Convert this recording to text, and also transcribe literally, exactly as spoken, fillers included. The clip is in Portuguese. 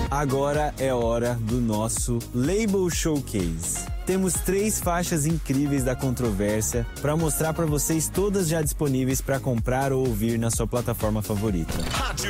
Agora é hora do nosso Label Showcase. Temos três faixas incríveis da Controvérsia para mostrar para vocês, todas já disponíveis para comprar ou ouvir na sua plataforma favorita.